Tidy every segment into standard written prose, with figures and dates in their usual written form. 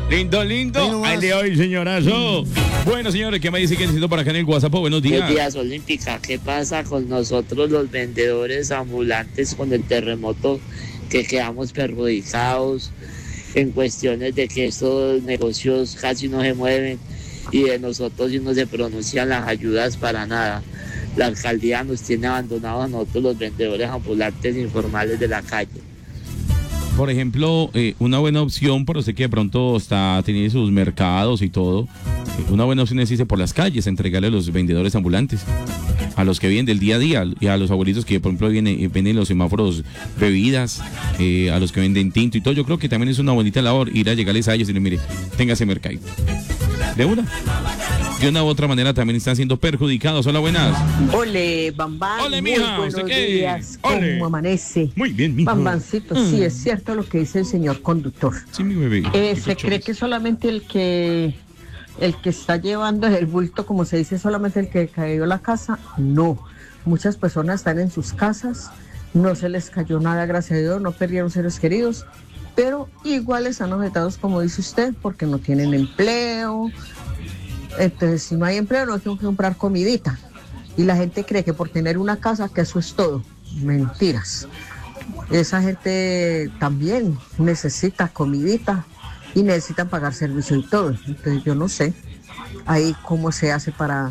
Lindo, lindo. Ahí de hoy, señorazo. Bueno, señores, ¿qué me dice que necesito para acá en el WhatsApp? Buenos días. Buenos días, Olímpica. ¿Qué pasa con nosotros los vendedores ambulantes con el terremoto que quedamos perjudicados en cuestiones de que estos negocios casi no se mueven y de nosotros sí no se pronuncian las ayudas para nada? La alcaldía nos tiene abandonados a nosotros los vendedores ambulantes informales de la calle. Por ejemplo, una buena opción para usted que de pronto tiene sus mercados y todo, una buena opción es irse por las calles, entregarle a los vendedores ambulantes, a los que vienen del día a día y a los abuelitos que por ejemplo venden los semáforos bebidas, a los que venden tinto y todo. Yo creo que también es una bonita labor ir a llegarles a ellos y decirles, mire, téngase mercado. De una u otra manera también están siendo perjudicados. Hola, buenas. Ole, Bambán. Ole, mija. Buenos ¿Usted días. Ole. ¿Cómo amanece? Muy bien, mija. Bambancito, sí, es cierto lo que dice el señor conductor. Sí, mi bebé. Se cree que solamente el que está llevando el bulto, como se dice, solamente el que cayó la casa. No. Muchas personas están en sus casas, no se les cayó nada, gracias a Dios, no perdieron seres queridos, pero igual están afectados, como dice usted, porque no tienen empleo. Entonces, si no hay empleo, no tengo que comprar comidita. Y la gente cree que por tener una casa, que eso es todo. Mentiras. Esa gente también necesita comidita y necesitan pagar servicio y todo. Entonces, yo no sé ahí cómo se hace para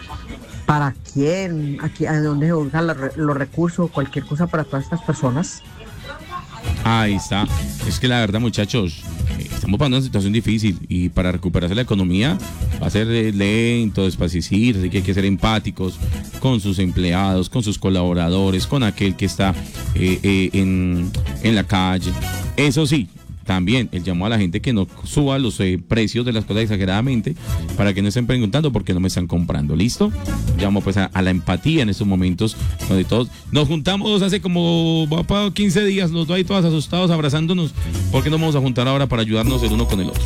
quién, aquí, a dónde se buscan los recursos o cualquier cosa para todas estas personas. Ahí está. Es que la verdad, muchachos, estamos pasando una situación difícil y para recuperarse la economía va a ser lento, despacito, así que hay que ser empáticos con sus empleados, con sus colaboradores, con aquel que está en la calle. Eso sí, también el llamado a la gente que no suba los precios de las cosas exageradamente para que no estén preguntando por qué no me están comprando. ¿Listo? Llamo pues a la empatía en estos momentos donde todos nos juntamos hace como 15 días, los dos ahí todos asustados abrazándonos. ¿Por qué no vamos a juntar ahora para ayudarnos el uno con el otro?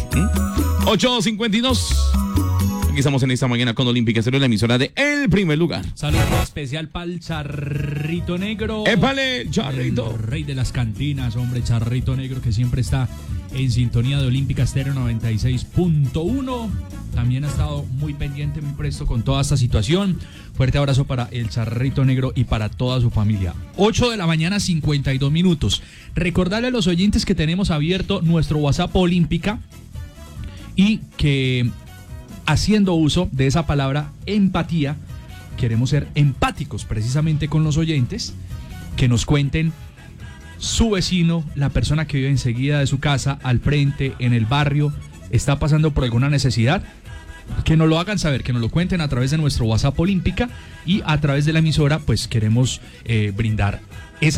8:52. Aquí estamos en esta mañana con Olímpica Estéreo, la emisora de El Primer Lugar. Saludo especial para el Charrito Negro. ¡Épale, Charrito! El rey de las cantinas, hombre, Charrito Negro, que siempre está en sintonía de Olímpica Estéreo 96.1. También ha estado muy pendiente, muy presto con toda esta situación. Fuerte abrazo para el Charrito Negro y para toda su familia. 8 de la mañana, 52 minutos. Recordarle a los oyentes que tenemos abierto nuestro WhatsApp Olímpica y que, haciendo uso de esa palabra empatía, queremos ser empáticos precisamente con los oyentes, que nos cuenten su vecino, la persona que vive enseguida de su casa, al frente, en el barrio, está pasando por alguna necesidad, que nos lo hagan saber, que nos lo cuenten a través de nuestro WhatsApp Olímpica y a través de la emisora, pues queremos brindar